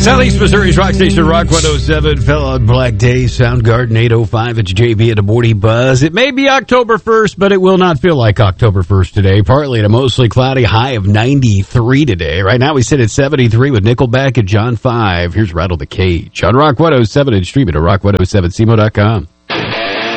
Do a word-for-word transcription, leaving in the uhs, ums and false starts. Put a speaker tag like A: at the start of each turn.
A: Southeast Missouri's Rock Station, Rock one oh seven, fell on Black Day, Soundgarden eight oh five. It's J B at the Morning Buzz. It may be October first, but it will not feel like October first today. Partly to mostly cloudy, high of ninety-three today. Right now we sit at seventy-three with Nickelback and John five. Here's Rattle the Cage on Rock one oh seven and streaming at rock one oh seven c m o dot com.